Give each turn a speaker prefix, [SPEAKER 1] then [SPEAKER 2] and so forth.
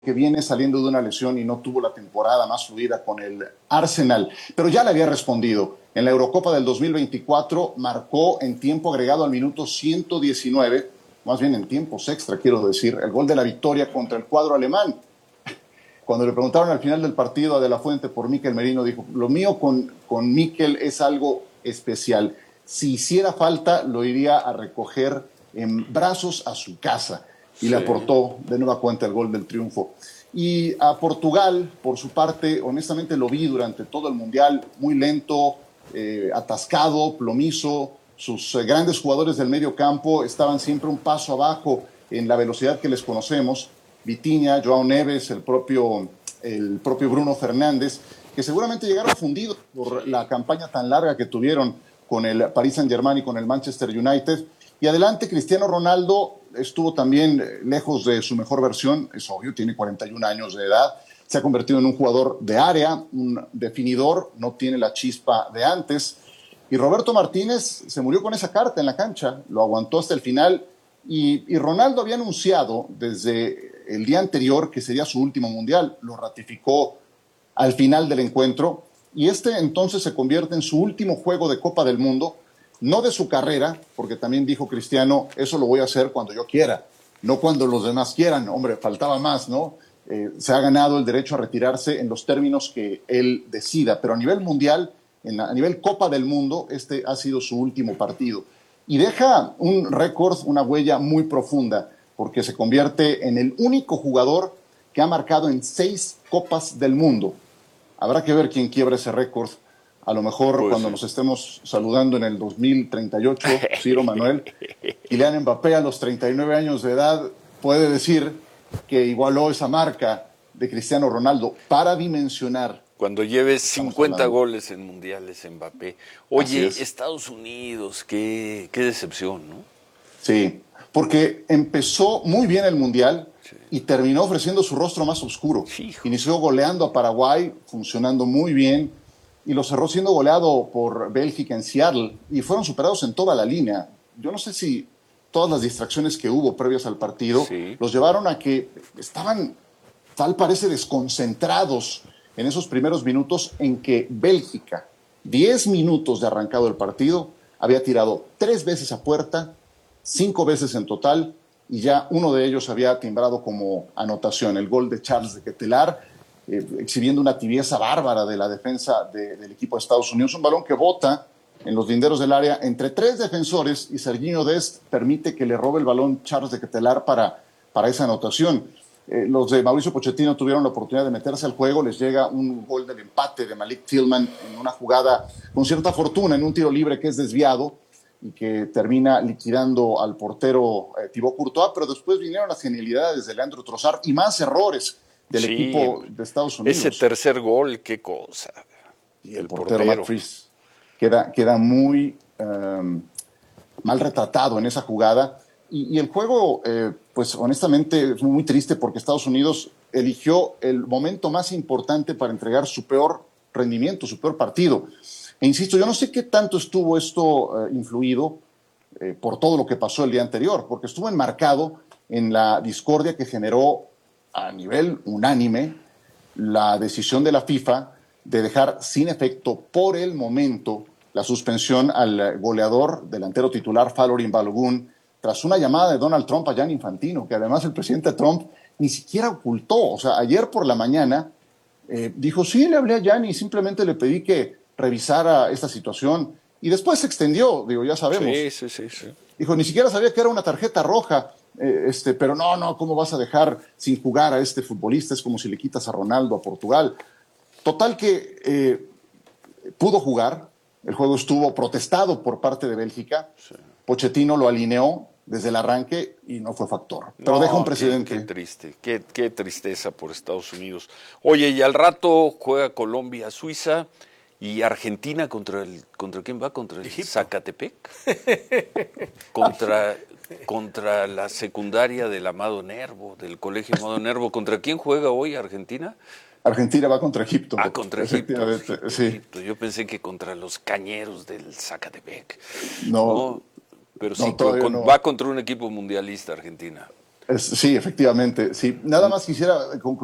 [SPEAKER 1] que viene saliendo de una lesión y no tuvo la temporada más fluida con el Arsenal, pero ya le había respondido. En la Eurocopa del 2024 marcó en tiempo agregado al minuto 119, más bien en tiempos extra, quiero decir, el gol de la victoria contra el cuadro alemán. Cuando le preguntaron al final del partido a De La Fuente por Mikel Merino, dijo, lo mío con Mikel es algo especial. Si hiciera falta, lo iría a recoger en brazos a su casa. Y le aportó de nueva cuenta el gol del triunfo. Y a Portugal, por su parte, honestamente lo vi durante todo el Mundial, muy lento, atascado, plomizo. Sus grandes jugadores del medio campo estaban siempre un paso abajo en la velocidad que les conocemos. Vitinha, Joao Neves, el propio Bruno Fernández, que seguramente llegaron fundidos por la campaña tan larga que tuvieron con el Paris Saint-Germain y con el Manchester United. Y adelante, Cristiano Ronaldo estuvo también lejos de su mejor versión, es obvio, tiene 41 años de edad, se ha convertido en un jugador de área, un definidor, no tiene la chispa de antes. Y Roberto Martínez se murió con esa carta en la cancha, lo aguantó hasta el final. Y Ronaldo había anunciado desde el día anterior que sería su último mundial, lo ratificó al final del encuentro, y este entonces se convierte en su último juego de Copa del Mundo, no de su carrera, porque también dijo Cristiano, eso lo voy a hacer cuando yo quiera, no cuando los demás quieran. Hombre, faltaba más, ¿no? Se ha ganado el derecho a retirarse en los términos que él decida, pero a nivel mundial, a nivel Copa del Mundo, este ha sido su último partido. Y deja un récord, una huella muy profunda, porque se convierte en el único jugador que ha marcado en 6 Copas del Mundo. Habrá que ver quién quiebra ese récord. A lo mejor pues cuando nos estemos saludando en el 2038, Ciro Manuel, Kylian Mbappé a los 39 años de edad puede decir que igualó esa marca de Cristiano Ronaldo para dimensionar.
[SPEAKER 2] Cuando lleves 50 goles en mundiales, Mbappé. Oye, Estados Unidos, qué decepción, ¿no?
[SPEAKER 1] Sí, porque empezó muy bien el mundial y terminó ofreciendo su rostro más oscuro. Inició goleando a Paraguay, funcionando muy bien, y lo cerró siendo goleado por Bélgica en Seattle, y fueron superados en toda la línea. Yo no sé si todas las distracciones que hubo previas al partido los llevaron a que estaban, tal parece, desconcentrados en esos primeros minutos en que Bélgica, 10 minutos de arrancado el partido, había tirado 3 veces a puerta, 5 veces en total, y ya uno de ellos había timbrado como anotación, el gol de Charles de Ketelaere, exhibiendo una tibieza bárbara de la defensa del equipo de Estados Unidos. Un balón que bota en los linderos del área entre 3 defensores, y Serginho Dest permite que le robe el balón Charles de Ketelaere para esa anotación. Los de Mauricio Pochettino tuvieron la oportunidad de meterse al juego, les llega un gol del empate de Malik Tillman en una jugada con cierta fortuna, en un tiro libre que es desviado y que termina liquidando al portero Thibaut Courtois, pero después vinieron las genialidades de Leandro Trossard y más errores del equipo de Estados Unidos.
[SPEAKER 2] Ese tercer gol, qué cosa.
[SPEAKER 1] Y el portero Matt Fries queda muy mal retratado en esa jugada. Y el juego, pues honestamente, es muy triste porque Estados Unidos eligió el momento más importante para entregar su peor rendimiento, su peor partido. E insisto, yo no sé qué tanto estuvo esto influido por todo lo que pasó el día anterior, porque estuvo enmarcado en la discordia que generó a nivel unánime la decisión de la FIFA de dejar sin efecto por el momento la suspensión al goleador delantero titular Falorin Balogun tras una llamada de Donald Trump a Gianni Infantino, que además el presidente Trump ni siquiera ocultó. O sea, ayer por la mañana dijo, sí, le hablé a Gianni y simplemente le pedí que revisara esta situación, y después se extendió, digo, ya sabemos.
[SPEAKER 2] Sí.
[SPEAKER 1] Dijo, ni siquiera sabía que era una tarjeta roja, pero no, ¿cómo vas a dejar sin jugar a este futbolista? Es como si le quitas a Ronaldo a Portugal. Total que pudo jugar, el juego estuvo protestado por parte de Bélgica, Pochettino lo alineó desde el arranque y no fue factor. Pero deja un precedente.
[SPEAKER 2] Qué triste, qué tristeza por Estados Unidos. Oye, y al rato juega Colombia-Suiza y Argentina ¿contra quién va? ¿Contra el Zacatepec? Contra la secundaria del Amado Nervo, del Colegio Amado Nervo. ¿Contra quién juega hoy Argentina?
[SPEAKER 1] Argentina va contra Egipto.
[SPEAKER 2] Contra Egipto.
[SPEAKER 1] Sí.
[SPEAKER 2] Egipto. Yo pensé que contra los cañeros del Zacatepec.
[SPEAKER 1] No,
[SPEAKER 2] pero sí, no. Va contra un equipo mundialista Argentina.
[SPEAKER 1] Sí, efectivamente. Sí. Nada más quisiera concluir